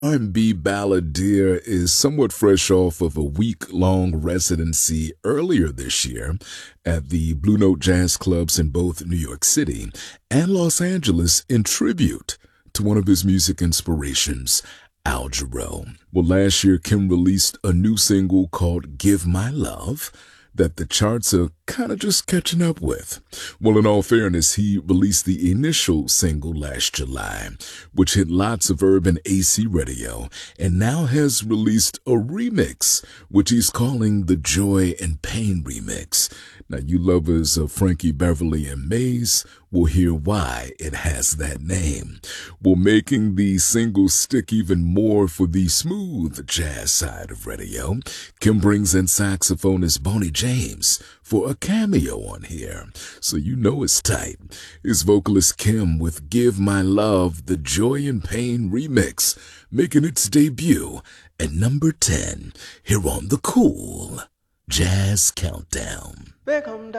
R&B balladeer is somewhat fresh off of a week-long residency earlier this year at the Blue Note Jazz Clubs in both New York City and Los Angeles in tribute to one of his music inspirations, Al Jarreau. Well, last year, Kim released a new single called Give My Love that the charts are kind of just catching up with. Well, in all fairness, he released the initial single last July, which hit lots of urban AC radio, and now has released a remix, which he's calling the Joy and Pain remix. Now, you lovers of Frankie Beverly and Maze will hear why it has that name. Well, making the single stick even more for the smooth jazz side of radio, Kim brings in saxophonist Boney James for a cameo on here, so you know it's tight. It's vocalist Kim with Give My Love, the Joy and Pain remix, making its debut at number 10 here on the Cool Jazz Countdown.